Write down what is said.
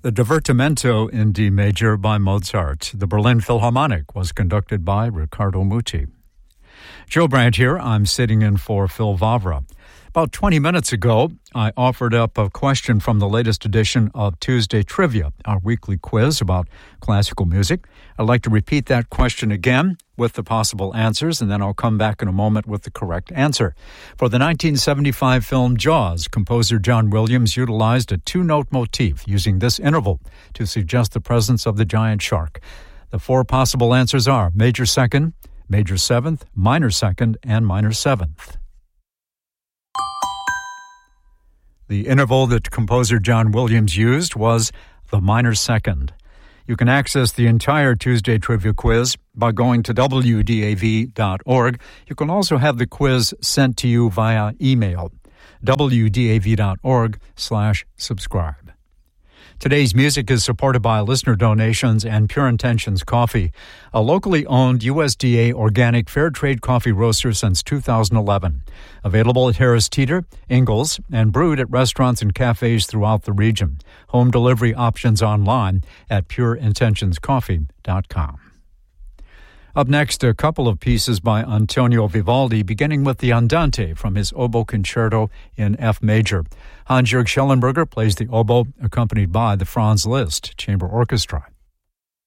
The Divertimento in D major by Mozart. The Berlin Philharmonic was conducted by Riccardo Muti. Joe Brandt here. I'm sitting in for Phil Vavra. About 20 minutes ago, I offered up a question from the latest edition of Tuesday Trivia, our weekly quiz about classical music. I'd like to repeat that question again with the possible answers, and then I'll come back in a moment with the correct answer. For the 1975 film Jaws, composer John Williams utilized a two-note motif using this interval to suggest the presence of the giant shark. The four possible answers are major second, major seventh, minor second, and minor seventh. The interval that composer John Williams used was the minor second. You can access the entire Tuesday Trivia quiz by going to wdav.org. You can also have the quiz sent to you via email, wdav.org/subscribe. Today's music is supported by listener donations and Pure Intentions Coffee, a locally owned USDA organic fair trade coffee roaster since 2011. Available at Harris Teeter, Ingalls, and brewed at restaurants and cafes throughout the region. Home delivery options online at pureintentionscoffee.com. Up next, a couple of pieces by Antonio Vivaldi, beginning with the Andante from his oboe concerto in F major. Hans-Jörg Schellenberger plays the oboe, accompanied by the Franz Liszt Chamber Orchestra.